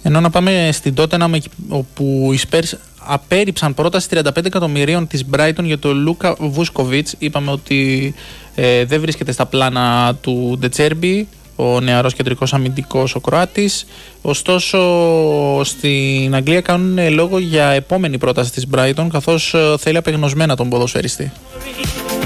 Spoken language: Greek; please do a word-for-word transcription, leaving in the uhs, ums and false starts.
Ενώ να πάμε στην Tottenham, όπου οι Spurs απέρριψαν πρόταση τριάντα πέντε εκατομμυρίων της Brighton για τον Λούκα Βούσκοβιτς. Είπαμε ότι ε, δεν βρίσκεται στα πλάνα του Ντετσέρμπι, ο νεαρός κεντρικός αμυντικός ο Κροάτης. Ωστόσο στην Αγγλία κάνουν λόγο για επόμενη πρόταση της Brighton, καθώς θέλει απεγνωσμένα τον ποδοσφαιριστή.